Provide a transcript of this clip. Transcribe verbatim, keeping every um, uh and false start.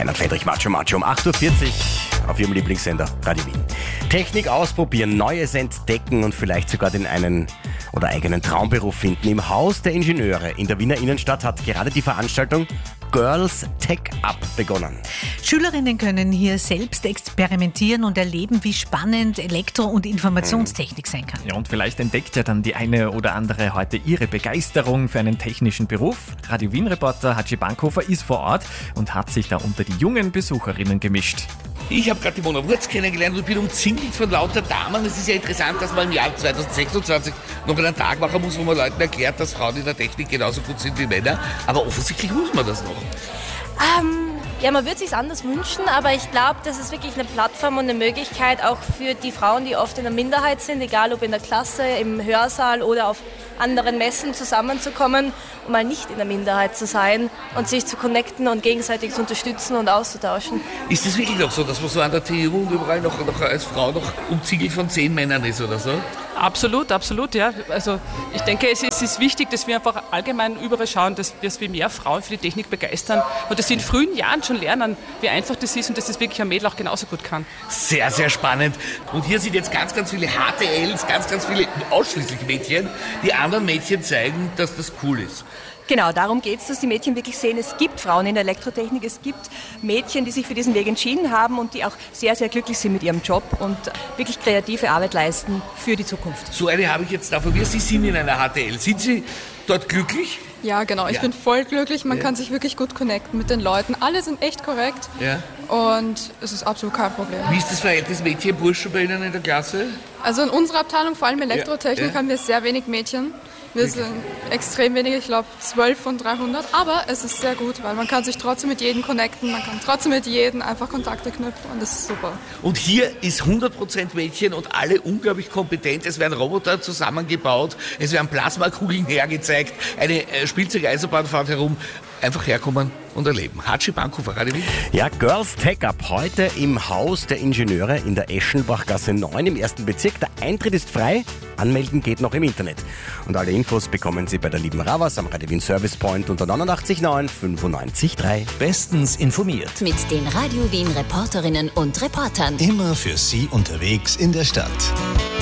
Bernhard Friedrich, Macho Macho um acht Uhr vierzig auf Ihrem Lieblingssender Radio Wien. Technik ausprobieren, Neues entdecken und vielleicht sogar den einen oder eigenen Traumberuf finden. Im Haus der Ingenieure in der Wiener Innenstadt hat gerade die Veranstaltung Girls Tech Up begonnen. Schülerinnen können hier selbst experimentieren und erleben, wie spannend Elektro- und Informationstechnik sein kann. Ja, und vielleicht entdeckt ja dann die eine oder andere heute ihre Begeisterung für einen technischen Beruf. Radio Wien-Reporter Hatschi Bankhofer ist vor Ort und hat sich da unter die jungen Besucherinnen gemischt. Ich habe gerade die Mona Wurz kennengelernt und bin umzingelt von lauter Damen. Es ist ja interessant, dass man im Jahr zwanzig sechsundzwanzig noch einen Tag machen muss, wo man Leuten erklärt, dass Frauen in der Technik genauso gut sind wie Männer. Aber offensichtlich muss man das noch. Ähm, ja, man würde es sich anders wünschen, aber ich glaube, das ist wirklich eine Plattform und eine Möglichkeit auch für die Frauen, die oft in der Minderheit sind, egal ob in der Klasse, im Hörsaal oder auf anderen Messen zusammenzukommen, um mal nicht in der Minderheit zu sein und sich zu connecten und gegenseitig zu unterstützen und auszutauschen. Ist es wirklich noch so, dass man so an der T U und überall noch, noch als Frau noch umzingelt von zehn Männern ist oder so? Absolut, absolut, ja. Also ich denke, es ist, es ist wichtig, dass wir einfach allgemein überall schauen, dass, dass wir mehr Frauen für die Technik begeistern und dass sie in frühen Jahren schon lernen, wie einfach das ist und dass das wirklich ein Mädel auch genauso gut kann. Sehr, sehr spannend. Und hier sind jetzt ganz, ganz viele H T Ls, ganz, ganz viele, ausschließlich Mädchen, die anderen Mädchen zeigen, dass das cool ist. Genau, darum geht es, dass die Mädchen wirklich sehen, es gibt Frauen in der Elektrotechnik, es gibt Mädchen, die sich für diesen Weg entschieden haben und die auch sehr, sehr glücklich sind mit ihrem Job und wirklich kreative Arbeit leisten für die Zukunft. So eine habe ich jetzt da von mir. Sie sind in einer H T L. Sind Sie dort glücklich? Ja, genau. Ich ja. bin voll glücklich. Man ja. kann sich wirklich gut connecten mit den Leuten. Alle sind echt korrekt ja. und es ist absolut kein Problem. Wie ist das Verhältnis Mädchen-Bursche bei Ihnen in der Klasse? Also in unserer Abteilung, vor allem Elektrotechnik, ja. Ja. haben wir sehr wenig Mädchen. Wir sind extrem wenig, ich glaube zwölf von dreihundert, aber es ist sehr gut, weil man kann sich trotzdem mit jedem connecten, man kann trotzdem mit jedem einfach Kontakte knüpfen und das ist super. Und hier ist hundert Prozent Mädchen und alle unglaublich kompetent. Es werden Roboter zusammengebaut, es werden Plasmakugeln hergezeigt, eine Spielzeugeisenbahn fährt herum. Einfach herkommen und erleben. Hatschi Bankhofer, Radio Wien. Ja, Girls Tech Up heute im Haus der Ingenieure in der Eschenbachgasse neun im ersten Bezirk. Der Eintritt ist frei, anmelden geht noch im Internet. Und alle Infos bekommen Sie bei der lieben Ravas am Radio Wien Service Point unter neunundachtzig neun fünfundneunzig drei. Bestens informiert. Mit den Radio Wien Reporterinnen und Reportern. Immer für Sie unterwegs in der Stadt.